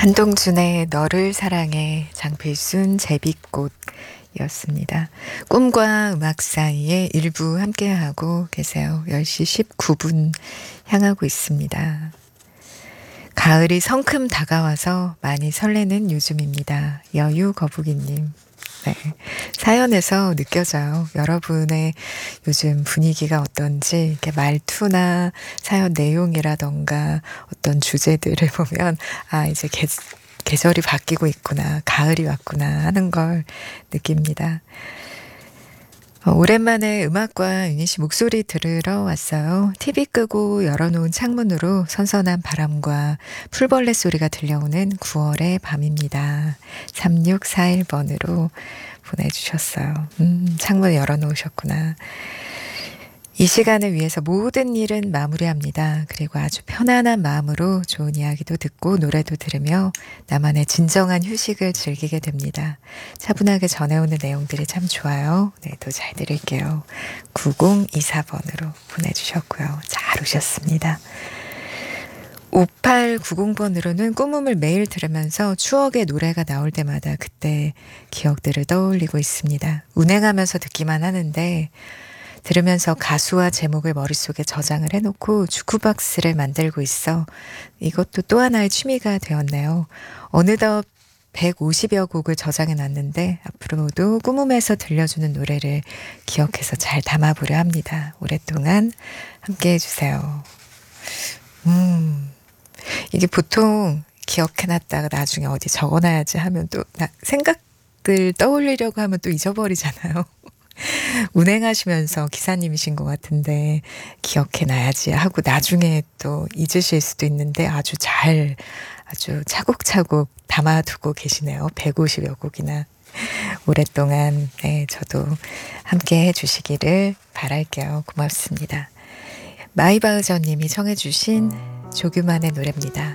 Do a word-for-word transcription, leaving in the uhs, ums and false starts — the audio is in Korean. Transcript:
한동준의 너를 사랑해, 장필순 제비꽃이었습니다. 꿈과 음악 사이에 일부 함께하고 계세요. 열 시 십구 분 향하고 있습니다. 가을이 성큼 다가와서 많이 설레는 요즘입니다. 여유 거북이님. 네, 사연에서 느껴져요. 여러분의 요즘 분위기가 어떤지, 이렇게 말투나 사연 내용이라던가 어떤 주제들을 보면, 아, 이제 계, 계절이 바뀌고 있구나, 가을이 왔구나 하는 걸 느낍니다. 어, 오랜만에 음악과 유닛 씨 목소리 들으러 왔어요. 티비 끄고 열어놓은 창문으로 선선한 바람과 풀벌레 소리가 들려오는 구월의 밤입니다. 삼육사일 번으로 보내주셨어요. 음, 창문 열어놓으셨구나. 이 시간을 위해서 모든 일은 마무리합니다. 그리고 아주 편안한 마음으로 좋은 이야기도 듣고 노래도 들으며 나만의 진정한 휴식을 즐기게 됩니다. 차분하게 전해오는 내용들이 참 좋아요. 네, 또 잘 들을게요. 구공이사 번으로 보내주셨고요. 잘 오셨습니다. 오팔구공 번으로는 꿈음을 매일 들으면서 추억의 노래가 나올 때마다 그때 기억들을 떠올리고 있습니다. 운행하면서 듣기만 하는데 들으면서 가수와 제목을 머릿속에 저장을 해놓고 주크박스를 만들고 있어 이것도 또 하나의 취미가 되었네요. 어느덧 백오십여 곡을 저장해놨는데 앞으로도 꿈음에서 들려주는 노래를 기억해서 잘 담아보려 합니다. 오랫동안 함께 해주세요. 음, 이게 보통 기억해놨다가 나중에 어디 적어놔야지 하면 또 생각들 떠올리려고 하면 또 잊어버리잖아요. 운행하시면서 기사님이신 것 같은데 기억해놔야지 하고 나중에 또 잊으실 수도 있는데 아주 잘 아주 차곡차곡 담아두고 계시네요. 백오십여 곡이나. 오랫동안 네, 저도 함께 해주시기를 바랄게요. 고맙습니다. 마이바흐저님이 청해 주신 조규만의 노래입니다.